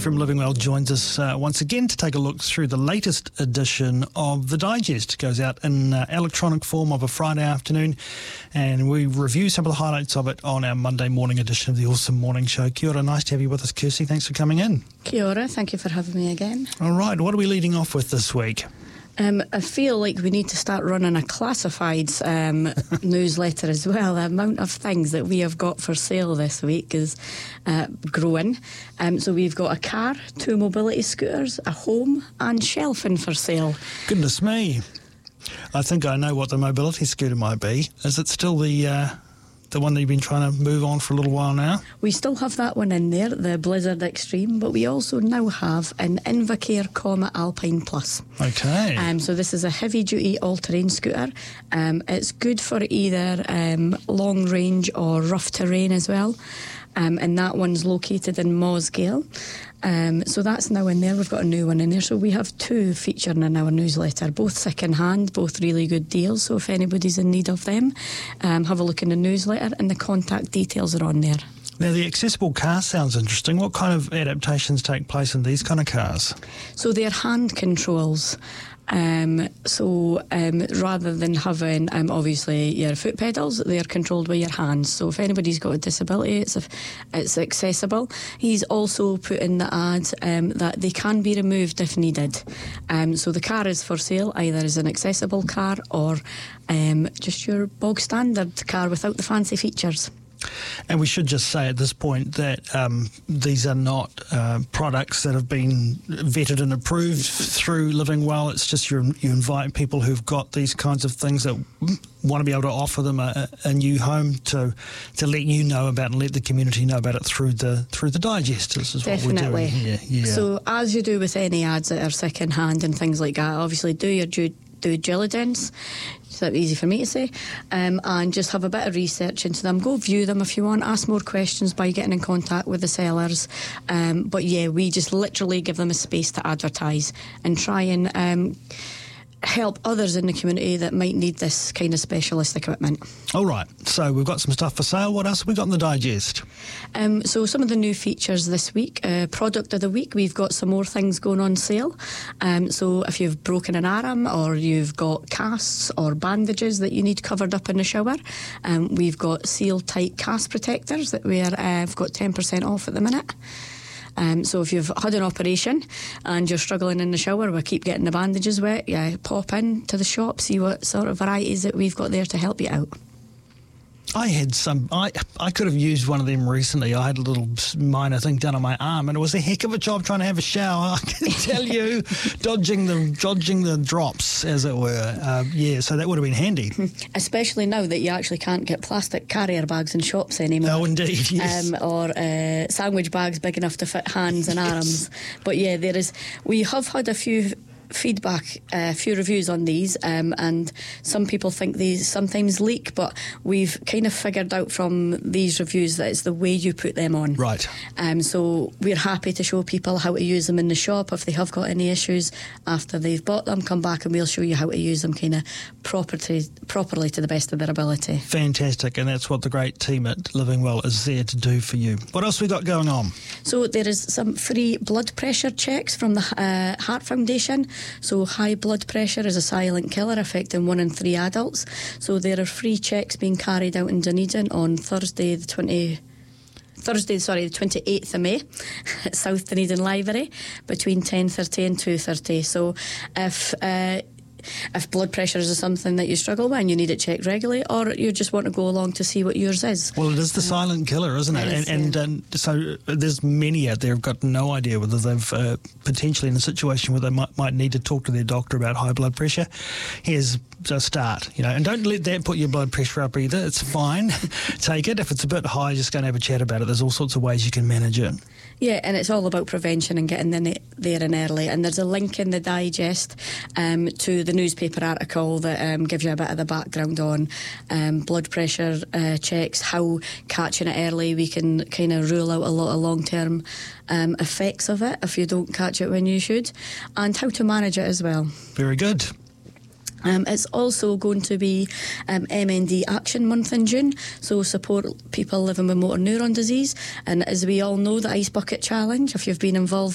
from Living Well joins us once again to take a look through the latest edition of The Digest. It goes out in electronic form of a Friday afternoon, and we review some of the highlights of it on our Monday morning edition of the Awesome Morning Show. Kia ora, nice to have you with us, Kirsty. Thanks for coming in. Kia ora, thank you for having me again. All right, what are we leading off with this week? I feel like we need to start running a classifieds newsletter as well. The amount of things that we have got for sale this week is growing. So we've got a car, 2 mobility scooters, a home and shelving for sale. Goodness me. I think I know what the mobility scooter might be. Is it still the one that you've been trying to move on for a little while now? We still have that one in there, the Blizzard Extreme, but we also now have an Invacare Comet Alpine Plus. Okay. So this is a heavy-duty all-terrain scooter. It's good for either long range or rough terrain as well. And that one's located in Mosgiel. So that's now in there. We've got a new one in there. So we have 2 featuring in our newsletter, both second-hand, both really good deals. So if anybody's in need of them, have a look in the newsletter, and the contact details are on there. Now, the accessible car sounds interesting. What kind of adaptations take place in these kind of cars? So they're hand controls. Rather than having obviously your foot pedals, they're controlled by your hands. So if anybody's got a disability, it's accessible. He's also put in the ad that they can be removed if needed. So the car is for sale either as an accessible car or just your bog standard car without the fancy features. And we should just say at this point that these are not products that have been vetted and approved through Living Well. It's just you invite people who've got these kinds of things that want to be able to offer them a new home to let you know about and let the community know about it through the digest. This is Definitely. What we're doing here. Yeah. So as you do with any ads that are second hand and things like that, obviously do your due diligence. It's that easy for me to say, and just have a bit of research into them. Go view them if you want, ask more questions by getting in contact with the sellers, but yeah, we just literally give them a space to advertise and try and help others in the community that might need this kind of specialist equipment. All right, so we've got some stuff for sale. What else have we got in the digest? So some of the new features this week, product of the week, we've got some more things going on sale. So if you've broken an arm or you've got casts or bandages that you need covered up in the shower, we've got seal tight cast protectors that we've got 10% off at the minute. So if you've had an operation and you're struggling in the shower, we keep getting the bandages wet, pop in to the shop, see what sort of varieties that we've got there to help you out. I had some. I could have used one of them recently. I had a little minor thing done on my arm, and it was a heck of a job trying to have a shower. I can tell you, dodging the drops, as it were. So that would have been handy. Especially now that you actually can't get plastic carrier bags in shops anymore. Oh, indeed, yes. Or sandwich bags big enough to fit hands and arms. But yeah, we have had a few feedback, a few reviews on these, and some people think these sometimes leak, but we've kind of figured out from these reviews that it's the way you put them on. Right. So we're happy to show people how to use them in the shop. If they have got any issues after they've bought them, come back and we'll show you how to use them kind of properly to the best of their ability. Fantastic, and that's what the great team at Living Well is there to do for you. What else we got going on? So there is some free blood pressure checks from the Heart Foundation. So high blood pressure is a silent killer affecting 1 in 3 adults. So there are free checks being carried out in Dunedin on Thursday the 28th of May at South Dunedin Library between 10:30 and 2:30. So if blood pressure is something that you struggle with and you need it checked regularly, or you just want to go along to see what yours is. Well, it is the silent killer, isn't it? And so there's many out there who've got no idea whether they've potentially in a situation where they might need to talk to their doctor about high blood pressure. Here's a start, and don't let that put your blood pressure up either. It's fine. Take it. If it's a bit high, just go and have a chat about it. There's all sorts of ways you can manage it. Yeah, and it's all about prevention and getting there in early. And there's a link in the digest to the newspaper article that gives you a bit of the background on blood pressure checks, how catching it early we can kind of rule out a lot of long-term effects of it if you don't catch it when you should, and how to manage it as well. Very good. It's also going to be MND Action Month in June, so support people living with motor neuron disease. And as we all know, the Ice Bucket Challenge, if you've been involved